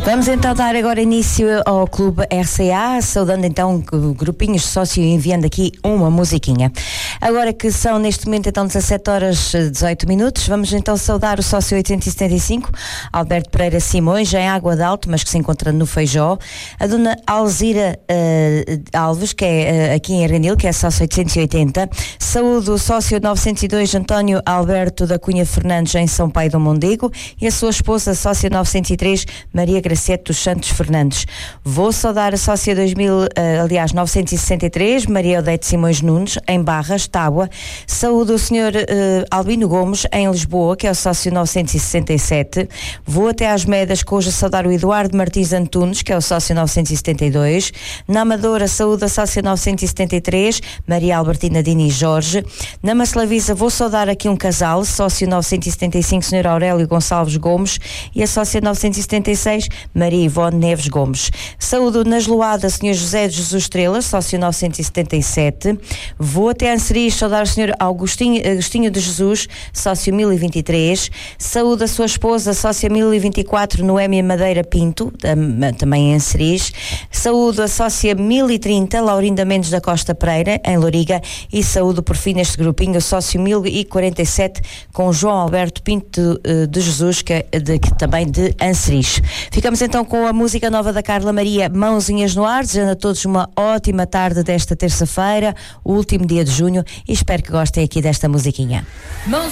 Vamos então dar agora início ao Clube RCA, saudando então grupinhos de sócio e enviando aqui uma musiquinha. Agora que são neste momento então 17 horas 18 minutos, vamos então saudar o sócio 875, Alberto Pereira Simões, já em Água de Alto, mas que se encontra no Feijó. A dona Alzira Alves, que é aqui em Arganil, que é sócio 880. Saúde o sócio 902, António Alberto da Cunha Fernandes, em São Pai do Mondego. E a sua esposa, sócia 903, Maria Gracete dos Santos Fernandes. Vou saudar a sócia 963, Maria Odete Simões Nunes, em Barras, Tábua. Saúde o senhor Albino Gomes, em Lisboa, que é o sócio 967. Vou até às Medas, que hoje a saudar o Eduardo Martins Antunes, que é o sócio 972. Na Amadora, saúde a sócia 973, Maria Albertina Dini Jorge. Na Massalavisa, vou saudar aqui um casal, sócio 975, senhor Aurélio Gonçalves Gomes, e a sócia 976, Maria Ivone Neves Gomes. Saúde nas Loadas, senhor José de Jesus Estrelas, sócio 977. Vou até Anseriz saudar o senhor Agostinho de Jesus, sócio 1023. Saúde a sua esposa, sócia 1024, Noémia Madeira Pinto, também em Anseriz. Saúde a sócia 1030, Laurinda Mendes da Costa Pereira, em Loriga. E saúde por fim neste grupinho, sócio 1047, com João Alberto Pinto de Jesus, que também de Anseriz. Ficamos então com a música nova da Carla Maria, Mãozinhas no Ar, desejando a todos uma ótima tarde desta terça-feira, o último dia de junho, e espero que gostem aqui desta musiquinha.